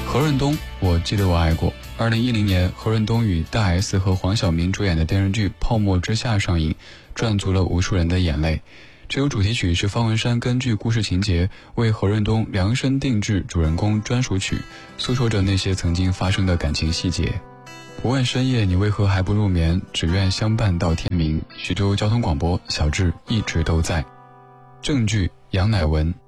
何润东，我记得我爱过。2010年，何润东与大 S 和黄晓明主演的电视剧《泡沫之夏》上映，赚足了无数人的眼泪。这首主题曲是方文山根据故事情节为何润东量身定制主人公专属曲，诉说着那些曾经发生的感情细节。不问深夜你为何还不入眠，只愿相伴到天明。徐州交通广播，小志一直都在。证据杨乃文。